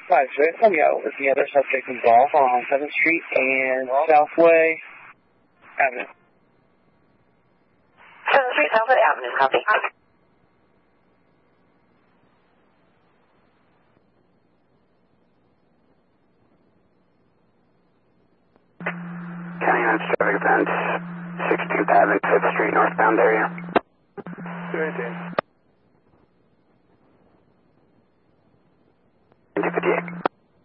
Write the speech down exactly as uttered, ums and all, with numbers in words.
five six, let me out with the other subject involved on seventh Street and Southway Avenue. seventh Street, Southway Avenue, copy. County Units traffic event, sixteenth Avenue, fifth Street, northbound area. two eighteen. fifty-eight.